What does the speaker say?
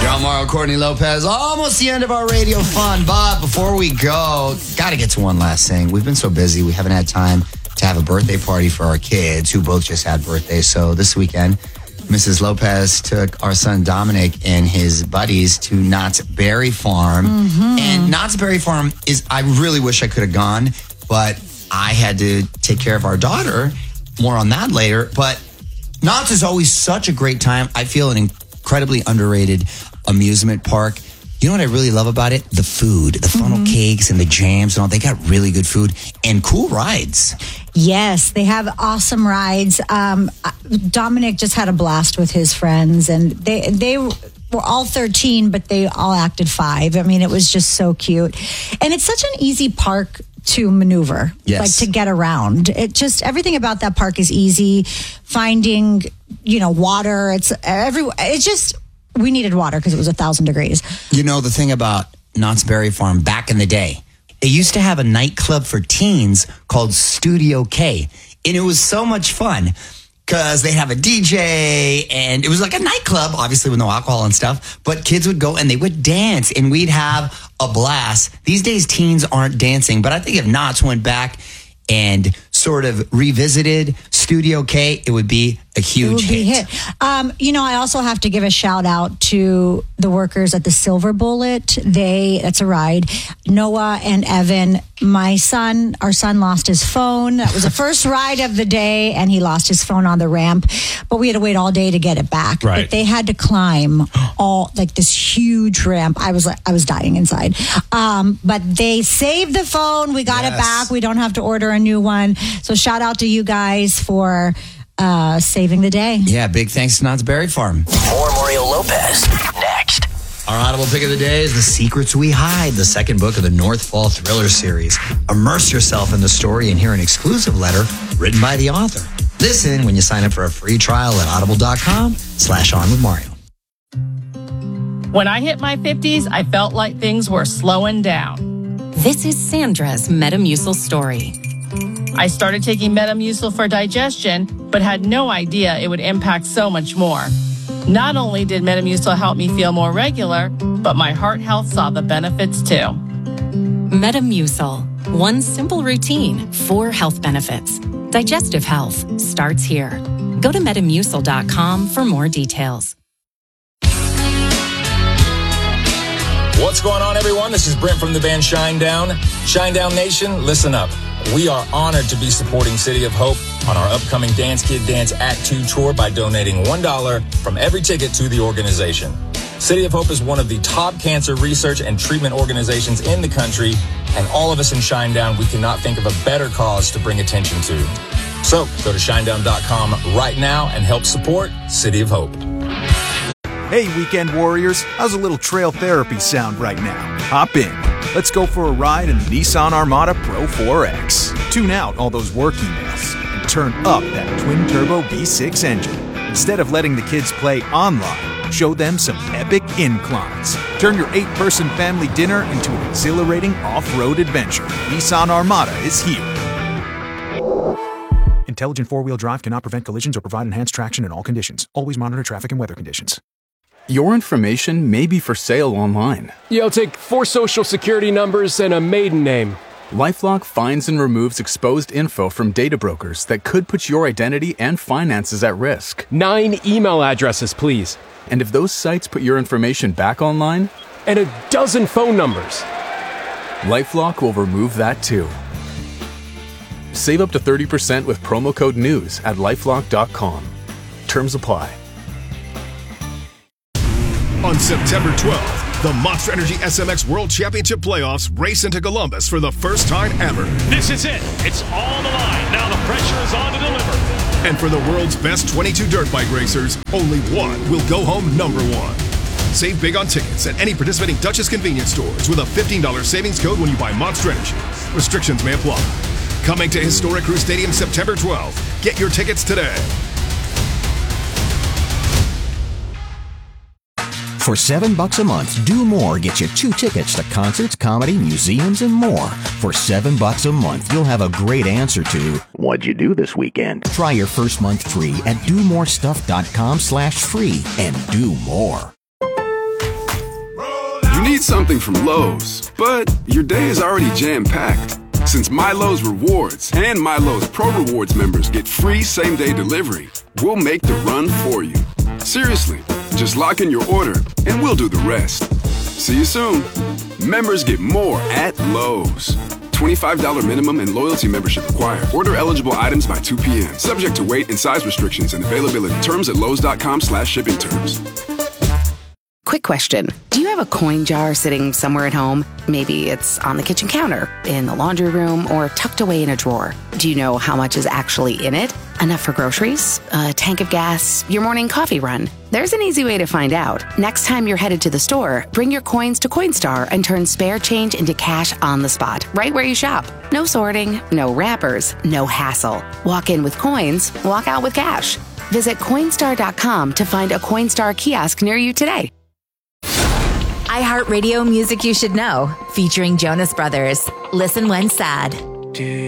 John Morrow, Courtney Lopez. Almost the end of our radio fun. But before we go, got to get to one last thing. We've been so busy. We haven't had time to have a birthday party for our kids who both just had birthdays. So this weekend, Mrs. Lopez took our son Dominic and his buddies to Knott's Berry Farm. Mm-hmm. And Knott's Berry Farm is, I really wish I could have gone, but I had to take care of our daughter. More on that later. But Knott's is always such a great time. I feel an incredibly underrated amusement park. You know what I really love about it? The food, the funnel cakes and the jams and all. They got really good food and cool rides. Yes, they have awesome rides. Dominic just had a blast with his friends, and they were all 13, but they all acted 5. I mean, it was just so cute. And it's such an easy park to maneuver, like to get around. It just, everything about that park is easy. Finding, water. It's just, we needed water because it was 1,000 degrees. You know, the thing about Knott's Berry Farm back in the day, they used to have a nightclub for teens called Studio K. And it was so much fun because they have a DJ and it was like a nightclub, obviously with no alcohol and stuff, but kids would go and they would dance and we'd have a blast. These days, teens aren't dancing, but I think if Knott's went back and sort of revisited Studio K, it would be a huge hit. I also have to give a shout out to the workers at the Silver Bullet. That's a ride. Noah and Evan, our son lost his phone. That was the first ride of the day, and he lost his phone on the ramp. But we had to wait all day to get it back. Right. But they had to climb this huge ramp. I was dying inside. But they saved the phone. We got it back. We don't have to order a new one. So shout out to you guys for saving the day. Yeah, big thanks to Knott's Berry Farm. More Mario Lopez next. Our audible pick of the day is The Secrets We Hide, the second book of the North Fall thriller series. Immerse yourself in the story and hear an exclusive letter written by the author. Listen when you sign up for a free trial at audible.com/onwithmario. When I hit my 50s, I felt like things were slowing down. This is Sandra's Metamucil story. I started taking Metamucil for digestion, but had no idea it would impact so much more. Not only did Metamucil help me feel more regular, but my heart health saw the benefits too. Metamucil. One simple routine, 4 health benefits. Digestive health starts here. Go to Metamucil.com for more details. What's going on, everyone? This is Brent from the band Shinedown. Shinedown Nation, listen up. We are honored to be supporting City of Hope on our upcoming Dance Kid Dance Act 2 tour by donating $1 from every ticket to the organization. City of Hope is one of the top cancer research and treatment organizations in the country, and all of us in Shinedown, we cannot think of a better cause to bring attention to. So go to shinedown.com right now and help support City of Hope. Hey, weekend warriors, how's a little trail therapy sound right now? Hop in. Let's go for a ride in the Nissan Armada Pro 4X. Tune out all those work emails and turn up that twin-turbo V6 engine. Instead of letting the kids play online, show them some epic inclines. Turn your 8-person family dinner into an exhilarating off-road adventure. Nissan Armada is here. Intelligent four-wheel drive cannot prevent collisions or provide enhanced traction in all conditions. Always monitor traffic and weather conditions. Your information may be for sale online. Yeah, I'll take 4 social security numbers and a maiden name. LifeLock finds and removes exposed info from data brokers that could put your identity and finances at risk. 9 email addresses, please. And if those sites put your information back online? And a dozen phone numbers. LifeLock will remove that too. Save up to 30% with promo code NEWS at LifeLock.com. Terms apply. On September 12th, the Monster Energy SMX World Championship Playoffs race into Columbus for the first time ever. This is it. It's all the line. Now the pressure is on to deliver. And for the world's best 22 dirt bike racers, only one will go home number 1. Save big on tickets at any participating Duchess convenience stores with a $15 savings code when you buy Monster Energy. Restrictions may apply. Coming to Historic Crew Stadium September 12th. Get your tickets today. For $7 a month, Do More gets you 2 tickets to concerts, comedy, museums, and more. For $7 a month, you'll have a great answer to, what'd you do this weekend? Try your first month free at domorestuff.com/free and do more. need something from Lowe's, but your day is already jam-packed. Since My Lowe's Rewards and My Lowe's Pro Rewards members get free same-day delivery, we'll make the run for you. Seriously, just lock in your order and we'll do the rest. See you soon. Members get more at Lowe's. $25 minimum and loyalty membership required. Order eligible items by 2 p.m. Subject to weight and size restrictions and availability. Terms at lowes.com/shipping terms. Quick question. Do you have a coin jar sitting somewhere at home? Maybe it's on the kitchen counter, in the laundry room, or tucked away in a drawer. Do you know how much is actually in it? Enough for groceries, a tank of gas, your morning coffee run? There's an easy way to find out. Next time you're headed to the store, bring your coins to Coinstar and turn spare change into cash on the spot, right where you shop. No sorting, no wrappers, no hassle. Walk in with coins, walk out with cash. Visit Coinstar.com to find a Coinstar kiosk near you today. iHeartRadio Music You Should Know, featuring Jonas Brothers. Listen when sad.